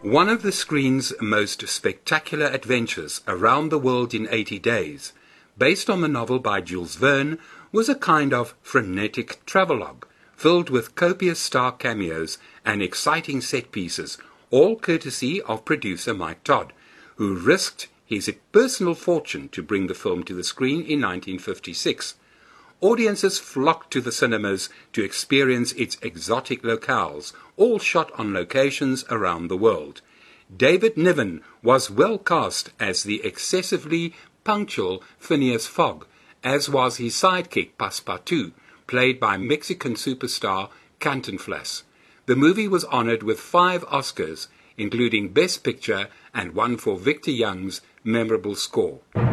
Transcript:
One of the screen's most spectacular adventures, Around the World in 80 Days, based on the novel by Jules Verne, was a kind of frenetic travelogue, filled with copious star cameos and exciting set pieces, all courtesy of producer Mike Todd, who risked his personal fortune to bring the film to the screen in 1956. Audiences flocked to the cinemas to experience its exotic locales, all shot on locations around the world. David Niven was well cast as the excessively punctual Phineas Fogg, as was his sidekick Passepartout, played by Mexican superstar Cantinflas. The movie was honored with 5 Oscars, including Best Picture and one for Victor Young's memorable score.